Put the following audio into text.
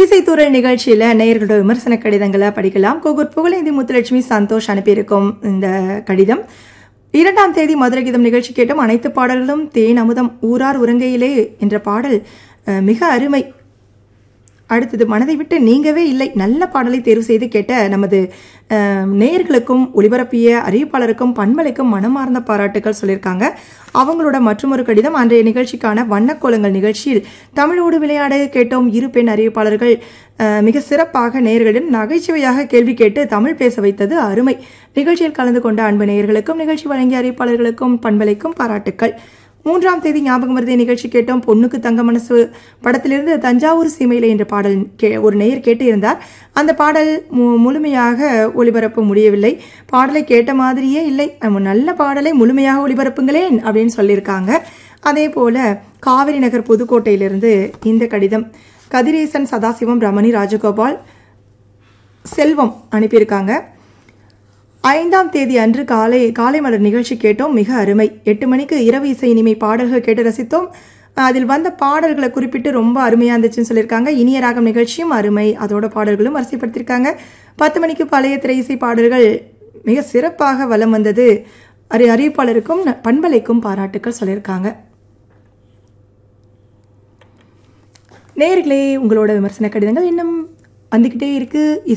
இசைத்தூரல் நிகழ்ச்சியில நேயர்களோட விமர்சன கடிதங்களை படிக்கலாம். கோகூர் புகழேந்தி முத்துலட்சுமி சந்தோஷ் அனுப்பியிருக்கும் இந்த கடிதம். 2ஆம் தேதி மதுரை கீதம் நிகழ்ச்சி கேட்டும் அனைத்து பாடல்களும் தேன் அமுதம் ஊரார் உறங்கையிலே என்ற பாடல் மிக அருமை. அடுத்தது மனதை விட்டு நீங்கவே இல்லை. நல்ல பாடலை தேர்வு செய்து கேட்ட நமது நேயர்களுக்கும் ஒளிபரப்பிய அறிவிப்பாளருக்கும் பண்பலைக்கும் மனமார்ந்த பாராட்டுகள் சொல்லியிருக்காங்க. அவங்களோட மற்றொரு கடிதம், அன்றைய நிகழ்ச்சிக்கான வண்ணக்கோலங்கள் நிகழ்ச்சியில் தமிழோடு விளையாட கேட்டோம். இரு பெண் அறிவிப்பாளர்கள் மிக சிறப்பாக நேயர்களிடம் நகைச்சுவையாக கேள்வி கேட்டு தமிழ் பேச வைத்தது அருமை. நிகழ்ச்சியில் கலந்து கொண்ட அன்பு நேயர்களுக்கும் நிகழ்ச்சி வழங்கிய அறிவிப்பாளர்களுக்கும் பண்பலைக்கும் பாராட்டுக்கள். 3ஆம் தேதி ஞாபகம் மருதிய நிகழ்ச்சி கேட்டோம். பொண்ணுக்கு தங்க மனசு படத்திலிருந்து தஞ்சாவூர் சீமையிலே என்ற பாடல் ஒரு நேயர் கேட்டு இருந்தார். அந்த பாடல் முழுமையாக ஒளிபரப்ப முடியவில்லை. பாடலை கேட்ட மாதிரியே இல்லை. நல்ல பாடலை முழுமையாக ஒளிபரப்புங்களேன் அப்படின்னு சொல்லியிருக்காங்க. அதே போல காவிரி நகர் புதுக்கோட்டையிலிருந்து இந்த கடிதம் கதிரேசன், சதாசிவம், ரமணி, ராஜகோபால், செல்வம் அனுப்பியிருக்காங்க. 5ஆம் தேதி அன்று காலை மலர் நிகழ்ச்சி கேட்டோம். மிக அருமை. 8 மணிக்கு இரவு இசை இனிமை பாடல்கள் கேட்டு ரசித்தோம். அதில் வந்த பாடல்களை குறிப்பிட்டு ரொம்ப அருமையாக இருந்துச்சுன்னு சொல்லியிருக்காங்க. இனிய ராகம் நிகழ்ச்சியும் அருமை, அதோட பாடல்களும் வரிசைப்படுத்தியிருக்காங்க. 10 மணிக்கு பழைய திரை இசை பாடல்கள் மிக சிறப்பாக வலம் வந்தது. அறிவிப்பாளருக்கும் பண்பலைக்கும் பாராட்டுக்கள் சொல்லியிருக்காங்க. நேயர்களே, உங்களோட விமர்சன கடிதங்கள் இன்னும் வந்துக்கிட்டே இருக்கு.